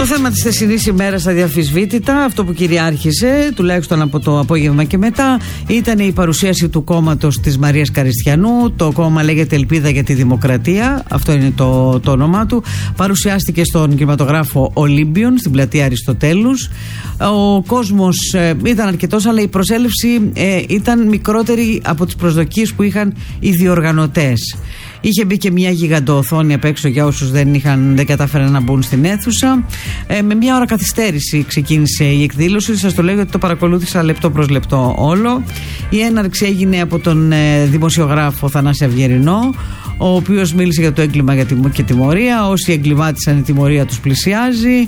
Το θέμα της θεσινής ημέρας αδιαμφισβήτητα, αυτό που κυριάρχησε, τουλάχιστον από το απόγευμα και μετά, ήταν η παρουσίαση του κόμματος της Μαρίας Καριστιανού. Το κόμμα λέγεται Ελπίδα για τη Δημοκρατία, αυτό είναι το όνομά του. Παρουσιάστηκε στον κινηματογράφο Ολύμπιον, στην πλατεία Αριστοτέλους. Ο κόσμος ήταν αρκετός, αλλά η προσέλευση ήταν μικρότερη από τις προσδοκίες που είχαν οι διοργανωτές. Είχε μπει και μια γιγαντοοθόνη απ' έξω για όσους δεν κατάφεραν να μπουν στην αίθουσα. Με μια ώρα καθυστέρηση ξεκίνησε η εκδήλωση. Σας το λέω γιατί το παρακολούθησα λεπτό προς λεπτό όλο. Η έναρξη έγινε από τον δημοσιογράφο Θανάση Αυγερινό, ο οποίος μίλησε για το έγκλημα και τιμωρία. Όσοι εγκλημάτισαν, η τιμωρία τους πλησιάζει.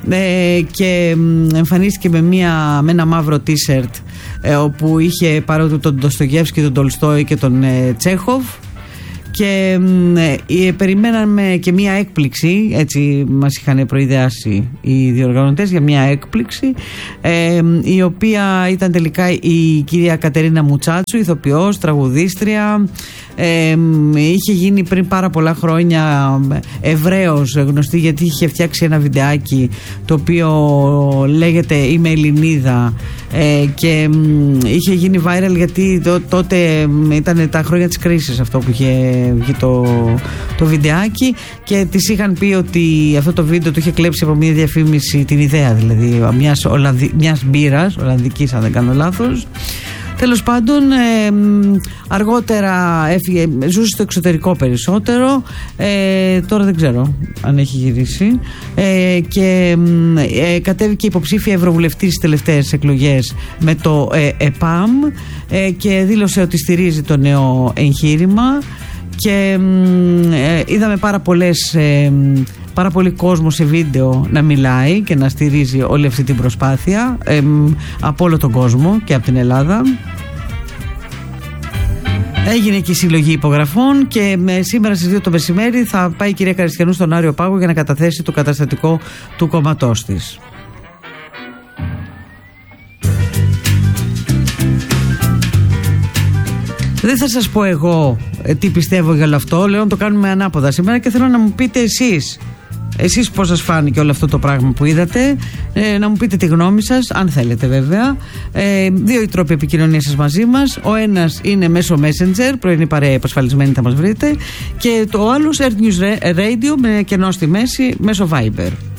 Και εμφανίστηκε με ένα μαύρο t-shirt όπου είχε παρότι τον Ντοστογεύσκη, τον Τολστόι και τον Τσέχοβ. Και περιμέναμε και μια έκπληξη, έτσι μας είχαν προειδεάσει οι διοργανωτές για μια έκπληξη, η οποία ήταν τελικά η κυρία Κατερίνα Μουτσάτσου, ηθοποιός, τραγουδίστρια. Είχε γίνει πριν πάρα πολλά χρόνια ευρέως γνωστή γιατί είχε φτιάξει ένα βιντεάκι το οποίο λέγεται «Είμαι Ελληνίδα» και είχε γίνει viral γιατί τότε ήταν τα χρόνια της κρίσης αυτό που είχε βγει το βιντεάκι και της είχαν πει ότι αυτό το βίντεο το είχε κλέψει από μια διαφήμιση, την ιδέα δηλαδή μιας μπύρας ολλανδικής αν δεν κάνω λάθος. Τέλος πάντων, αργότερα έφυγε, ζούσε στο εξωτερικό περισσότερο, τώρα δεν ξέρω αν έχει γυρίσει, και κατέβηκε υποψήφια ευρωβουλευτής στις τελευταίες εκλογές με το ΕΠΑΜ και δήλωσε ότι στηρίζει το νέο εγχείρημα και είδαμε πάρα πολύ κόσμο σε βίντεο να μιλάει και να στηρίζει όλη αυτή την προσπάθεια από όλο τον κόσμο και από την Ελλάδα. Έγινε και η συλλογή υπογραφών και σήμερα στις 2 το μεσημέρι θα πάει η κυρία Καριστιανού στον Άριο Πάγο για να καταθέσει το καταστατικό του κόμματός της. Δεν θα σας πω εγώ τι πιστεύω για όλο αυτό, λέω να το κάνουμε ανάποδα σήμερα και θέλω να μου πείτε εσείς πώς σας φάνηκε όλο αυτό το πράγμα που είδατε, να μου πείτε τη γνώμη σας, αν θέλετε βέβαια. 2 οι τρόποι επικοινωνίας σας μαζί μας. Ο ένας είναι μέσω Messenger, πρωινή παρέα επασφαλισμένη θα μας βρείτε, και το άλλο Earth News Radio με κενό στη μέση μέσω Viber.